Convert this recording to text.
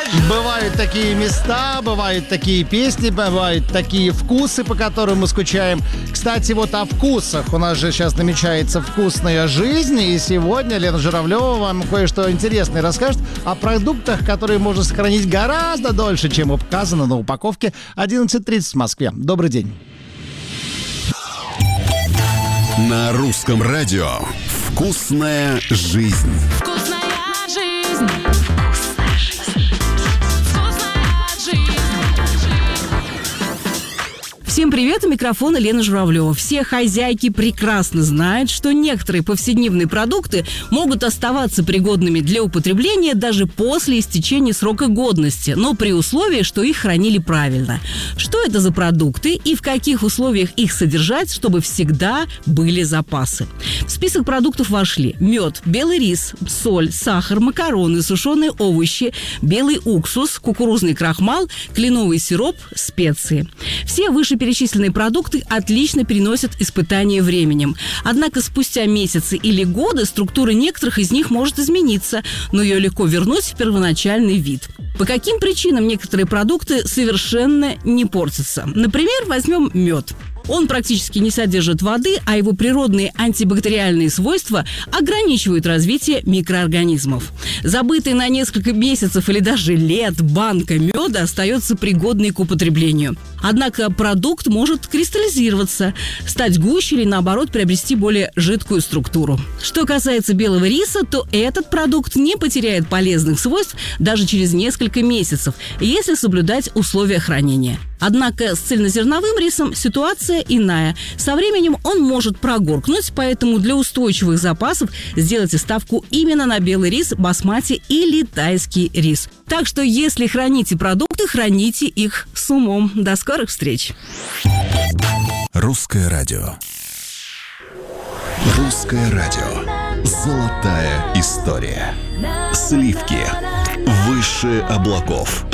Бывают такие места, бывают такие песни, бывают такие вкусы, по которым мы скучаем. Кстати, вот о вкусах. У нас же сейчас намечается вкусная жизнь. И сегодня Лена Журавлева вам кое-что интересное расскажет о продуктах, которые можно сохранить гораздо дольше, чем указано на упаковке. 11:30 в Москве. Добрый день. На русском радио «Вкусная жизнь». Вкусная жизнь. Вкусная жизнь. Вкусная жизнь. Всем привет, у микрофона Лена Журавлева. Все хозяйки прекрасно знают, что некоторые повседневные продукты могут оставаться пригодными для употребления даже после истечения срока годности, но при условии, что их хранили правильно. Что это за продукты и в каких условиях их содержать, чтобы всегда были запасы? В список продуктов вошли мед, белый рис, соль, сахар, макароны, сушеные овощи, белый уксус, кукурузный крахмал, кленовый сироп, специи. Все вышеперечисленные продукты отлично переносят испытания временем. Однако спустя месяцы или годы структура некоторых из них может измениться, но ее легко вернуть в первоначальный вид. По каким причинам некоторые продукты совершенно не портятся? Например, возьмем мед. Он практически не содержит воды, а его природные антибактериальные свойства ограничивают развитие микроорганизмов. Забытый на несколько месяцев или даже лет банка меда остается пригодной к употреблению. Однако продукт может кристаллизироваться, стать гуще или, наоборот, приобрести более жидкую структуру. Что касается белого риса, то этот продукт не потеряет полезных свойств даже через несколько месяцев, если соблюдать условия хранения. Однако с цельнозерновым рисом ситуация иная. Со временем он может прогоркнуть, поэтому для устойчивых запасов сделайте ставку именно на белый рис, басмати или тайский рис. Так что если храните продукты, храните их с умом. До скорых встреч! Русское радио. Русское радио. Золотая история. Сливки. Выше облаков.